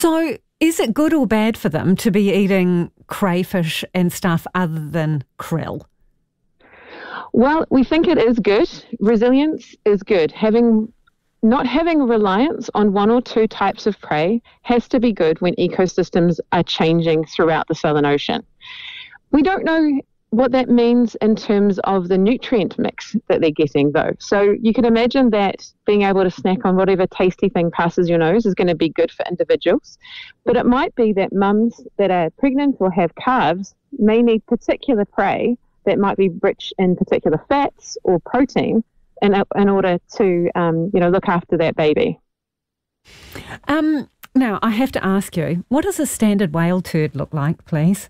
So is it good or bad for them to be eating crayfish and stuff other than krill? Well, we think it is good. Resilience is good. Not having reliance on one or two types of prey has to be good when ecosystems are changing throughout the Southern Ocean. We don't know what that means in terms of the nutrient mix that they're getting, though. So you can imagine that being able to snack on whatever tasty thing passes your nose is going to be good for individuals. But it might be that mums that are pregnant or have calves may need particular prey that might be rich in particular fats or protein in order to, look after that baby. Now, I have to ask you, what does a standard whale turd look like, please?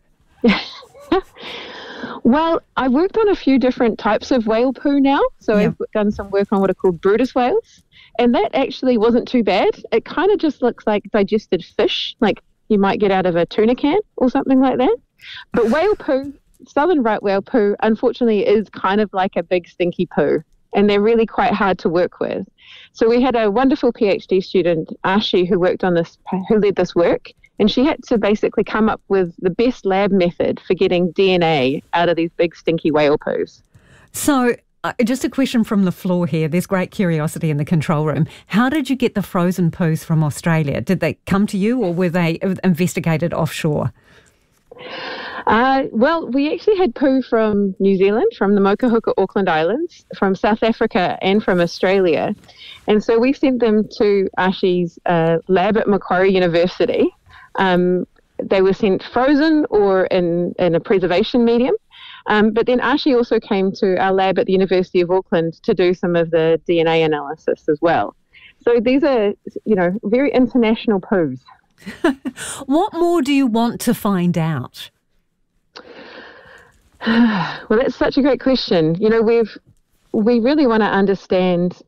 Well, I've worked on a few different types of whale poo now. So I've done some work on what are called Bryde's whales. And that actually wasn't too bad. It kind of just looks like digested fish, like you might get out of a tuna can or something like that. But whale poo, southern right whale poo, unfortunately is kind of like a big stinky poo. And they're really quite hard to work with. So we had a wonderful PhD student, Ashi, who led this work. And she had to basically come up with the best lab method for getting DNA out of these big stinky whale poos. So just a question from the floor here. There's great curiosity in the control room. How did you get the frozen poos from Australia? Did they come to you or were they investigated offshore? Well, we actually had poo from New Zealand, from the Mokohuka Auckland Islands, from South Africa and from Australia. And so we sent them to Ashi's lab at Macquarie University. They were sent frozen or in a preservation medium. But then Ashi also came to our lab at the University of Auckland to do some of the DNA analysis as well. So these are, very international poos. What more do you want to find out? Well, that's such a great question. We really want to understand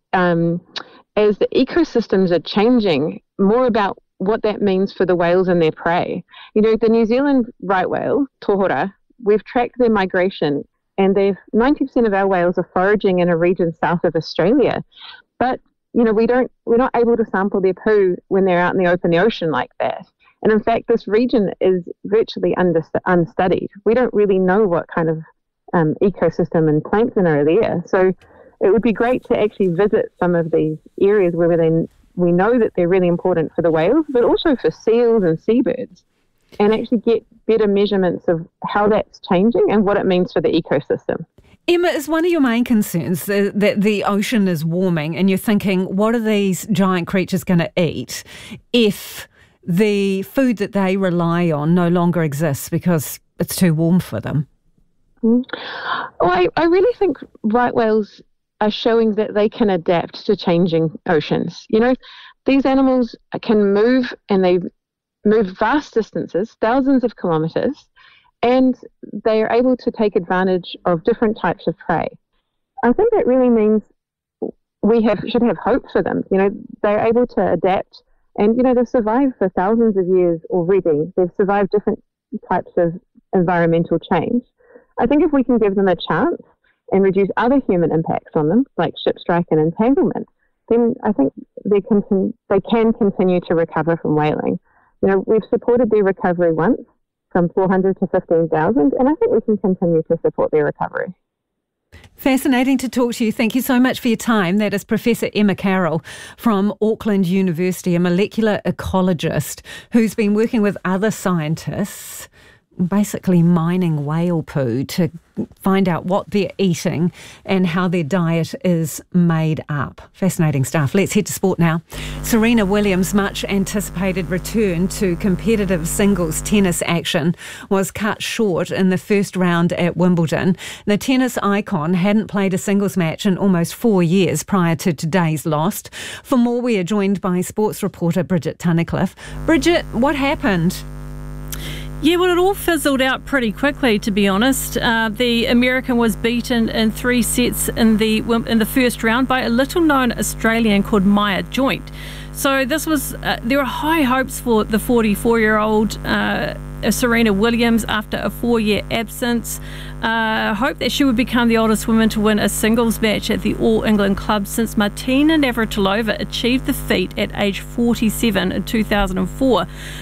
as the ecosystems are changing more about what that means for the whales and their prey. The New Zealand right whale, tohora, we've tracked their migration and 90% of our whales are foraging in a region south of Australia. But, we're not able to sample their poo when they're out in the open ocean like that. And in fact, this region is virtually unstudied. We don't really know what kind of ecosystem and plankton are there. So it would be great to actually visit some of these areas where we know that they're really important for the whales, but also for seals and seabirds, and actually get better measurements of how that's changing and what it means for the ecosystem. Emma, is one of your main concerns that the ocean is warming and you're thinking, what are these giant creatures going to eat if the food that they rely on no longer exists because it's too warm for them? Well, I really think right whales are showing that they can adapt to changing oceans. These animals can move and they move vast distances, thousands of kilometres, and they are able to take advantage of different types of prey. I think that really means we should have hope for them. They're able to adapt and, they've survived for thousands of years already. They've survived different types of environmental change. I think if we can give them a chance and reduce other human impacts on them, like ship strike and entanglement, then I think they can continue to recover from whaling. We've supported their recovery once from 400 to 15,000, and I think we can continue to support their recovery. Fascinating to talk to you. Thank you so much for your time. That is Professor Emma Carroll from Auckland University, a molecular ecologist who's been working with other scientists, basically mining whale poo to find out what they're eating and how their diet is made up. Fascinating stuff. Let's head to sport now. Serena Williams' much anticipated return to competitive singles tennis action was cut short in the first round at Wimbledon. The tennis icon hadn't played a singles match in almost 4 years prior to today's loss. For more, we are joined by sports reporter Bridget Tunnicliffe. Bridget, what happened? Yeah, well, it all fizzled out pretty quickly, to be honest. The American was beaten in 3 sets in the first round by a little-known Australian called Maya Joint. So this was there were high hopes for the 44-year-old Serena Williams after a 4-year absence. Hoped that she would become the oldest woman to win a singles match at the All England Club since Martina Navratilova achieved the feat at age 47 in 2004.